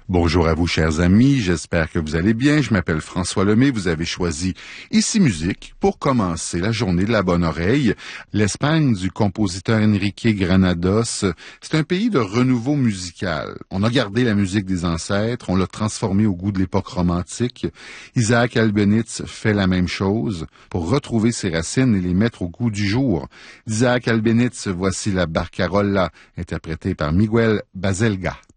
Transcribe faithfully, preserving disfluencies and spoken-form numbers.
Bonjour à vous, chers amis. J'espère que vous allez bien. Je m'appelle François Lemay. Vous avez choisi Ici Musique pour commencer la journée de la bonne oreille. L'Espagne du compositeur Enrique Granados, c'est un pays de renouveau musical. On a gardé la musique des ancêtres, on l'a transformée au goût de l'époque romantique. Isaac Albéniz fait la même chose pour retrouver ses racines et les mettre au goût du jour. Isaac Albéniz, voici la Barcarola, interprétée par Miguel Baselga.